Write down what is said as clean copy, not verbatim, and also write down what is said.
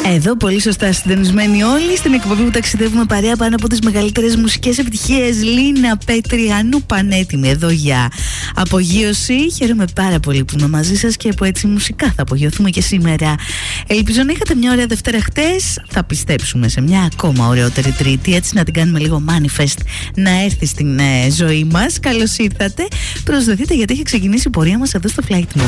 Εδώ πολύ σωστά συντονισμένοι όλοι στην εκπομπή που ταξιδεύουμε παρέα πάνω από τις μεγαλύτερες μουσικές επιτυχίες. Λίνα, Πέτρη, Ανού, πανέτοιμη εδώ για απογείωση. Χαίρομαι πάρα πολύ που είμαι μαζί σας και που έτσι μουσικά θα απογειωθούμε και σήμερα. Ελπίζω να είχατε μια ωραία Δευτέρα χτες. Θα πιστέψουμε σε μια ακόμα ωραιότερη Τρίτη, έτσι να την κάνουμε λίγο manifest να έρθει στην ζωή μας. Καλώς ήρθατε. Προσδεθείτε γιατί έχει ξεκινήσει η πορεία μας εδώ στο Flight Mode.